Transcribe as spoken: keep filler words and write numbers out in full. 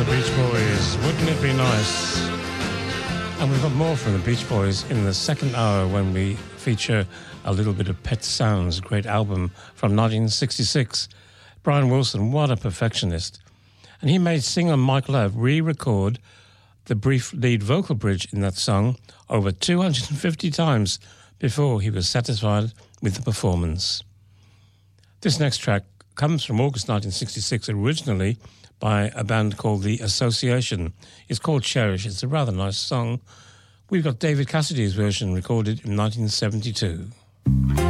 the Beach Boys. Wouldn't it be nice? And we've got more from the Beach Boys in the second hour when we feature a little bit of Pet Sounds, a great album from nineteen sixty-six. Brian Wilson, what a perfectionist. And he made singer Mike Love re-record the brief lead vocal bridge in that song over two hundred fifty times before he was satisfied with the performance. This next track comes from August nineteen sixty-six, originally by a band called The Association. It's called Cherish. It's a rather nice song. We've got David Cassidy's version recorded in nineteen seventy-two.